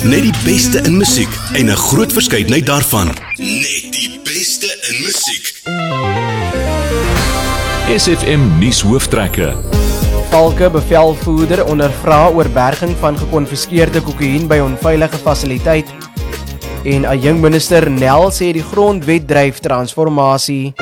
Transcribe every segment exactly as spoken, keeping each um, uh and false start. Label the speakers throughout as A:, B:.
A: Net die beste in musiek en 'n groot verskeidenheid daarvan. Net die beste in musiek.
B: S F M nuus hooftrekke.
C: Valke bevelvoerder ondervra oor berging van gekonfiskeerde kokain by onveilige fasiliteit. En 'n jong minister Nel sê die grondwet dryf transformasie.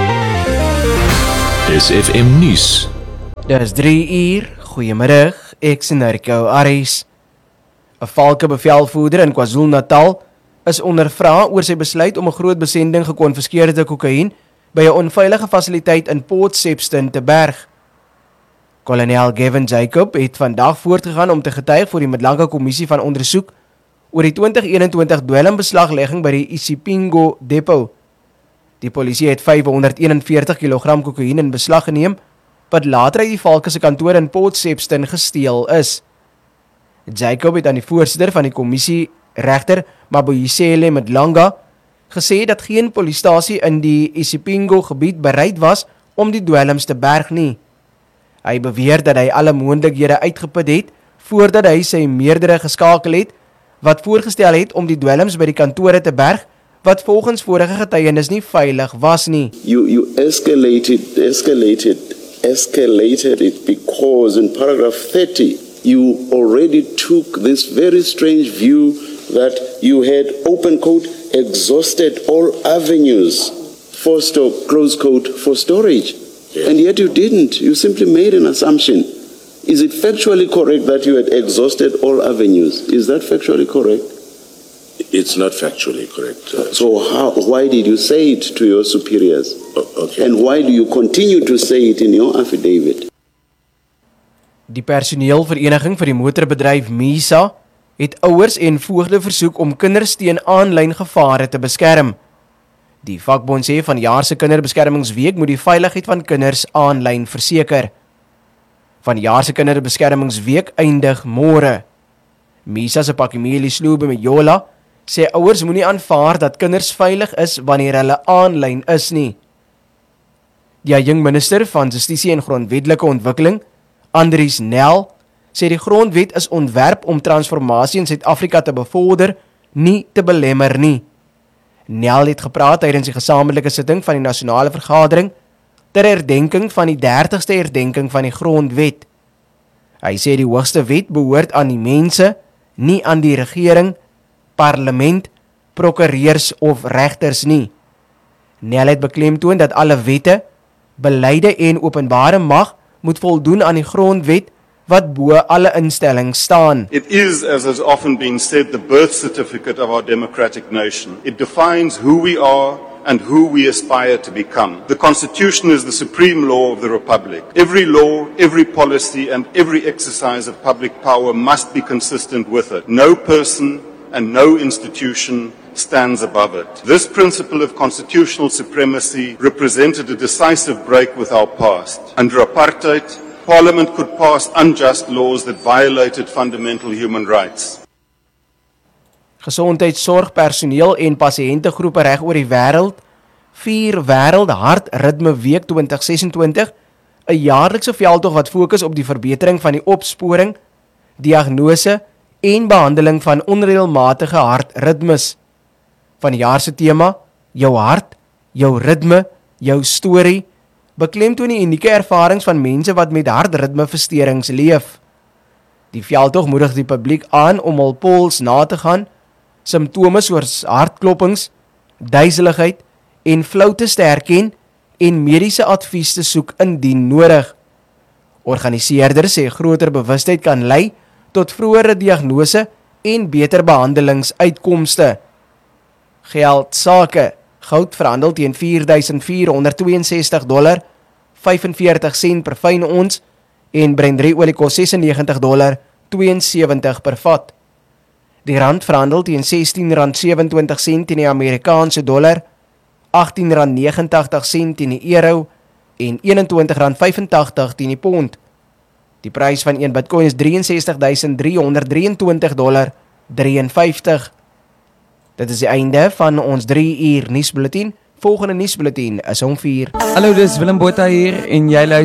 B: S F M nuus.
C: Dis drie uur, goeiemiddag, ek is Rico Aries. 'n Valke bevelvoerder in KwaZulu-Natal is ondervra oor sy besluit om 'n groot besending gekonfiskeerde kokain by 'n onveilige fasiliteit in Port Shepstone te berg. Kolonel Gavin Jacob het vandag voortgegaan om te getuig voor die Middellandse Kommissie van Ondersoek oor die twintig eenentwintig dwelmbeslaglegging by die Isipingo Depot. Die polisie het vyfhonderdeenenveertig kilogram kokain in beslag geneem, wat later uit die Valke se kantoor in Port Shepstone gesteel is. Jacob het aan die voorsitter van die kommissie, regter Mabuyisele Mdlanga, gesê dat geen polisiestasie in die Isipingo gebied bereid was om die dwelms te berg nie. Hy beweer dat hy alle moontlikhede uitgeput het voordat hy sy meerdere geskakel het wat voorgestel het om die dwelms by die kantore te berg wat volgens vorige getuienis nie veilig was nie.
D: You you escalated escalated escalated it because in paragraph thirty you already took this very strange view that you had open quote exhausted all avenues for stock close quote for storage. Yeah. And yet you didn't. You simply made an assumption. Is it factually correct that you had exhausted all avenues? Is that factually correct?
E: It's not factually correct. Uh,
D: so how, why did you say it to your superiors?
E: Oh, okay.
D: And why do you continue to say it in your affidavit?
C: Die personeelvereniging vir die motorbedryf MISA het ouers en voogde versoek om kinders teen aanlyn gevare te beskerm. Die vakbond sê van jaar se kinderbeskermingsweek moet die veiligheid van kinders aanlyn verseker. Van jaar se kinderbeskermingsweek eindig môre. MISA se Pakimeli Sloebe met Jola sê ouers moenie aanvaar dat kinders veilig is wanneer hulle aanlyn is nie. Die jong minister van Justisie en Grondwetlike Ontwikkeling, Andries Nel, sê die grondwet is ontwerp om transformasie in Suid-Afrika te bevorder, nie te belemmer nie. Nel het gepraat tydens die gesamentlike sitting van die nasionale vergadering ter herdenking van die dertigste herdenking van die grondwet. Hy sê die hoogste wet behoort aan die mense, nie aan die regering, parlement, prokureurs of regters nie. Nel het beklemtoon dat alle wette, beleide en openbare mag moet voldoen aan die grondwet wat bo alle instellings staan.
F: It is, as has often been said, the birth certificate of our democratic nation. It defines who we are and who we aspire to become. The Constitution is the supreme law of the Republic. Every law, every policy, and every exercise of public power must be consistent with it. No person and no institution stands above it. This principle of constitutional supremacy represented a decisive break with our past. Under apartheid, Parliament could pass unjust laws that violated fundamental human rights.
C: Gesondheidsorgpersoneel en pasiëntegroepe reg oor die wêreld vier Wêreld Hartritme Week twintig sesentwintig, 'n jaarlikse veldtog wat fokus op die verbetering van die opsporing, diagnose en behandeling van onreëlmatige hartritmes. Van die jaar se tema, jou hart, jou ritme, jou storie, beklemtoon die unieke ervarings van mense wat met hartritmeversteurings leef. Die veldtog moedig die publiek aan om hul pols na te gaan, simptome soos hartkloppings, duiseligheid en floutes te herken en mediese advies te soek indien nodig. Organiseerders sê groter bewustheid kan lei tot vroeëre diagnose en beter behandelingsuitkomste. Geldsake, goud verhandel teen vier duisend vier honderd tweeënsestig dollar, vyfenveertig sent per fyn ons en Brent olie kos negentig dollar tweeënsewentig per vat. Die rand verhandel teen sestien rand sewenentwintig sent teen die Amerikaanse dollar, agttien rand negentig sent teen die euro en eenentwintig rand vyfentagtig teen die pond. Die prys van een Bitcoin is ses drie duisend drie honderd drieëntwintig dollar drieënvyftig. Dit is die einde van ons drie uur nuusbulletin. Volgende nuusbulletin is om vier.
G: Hallo, dis Willem Botha hier en jy luister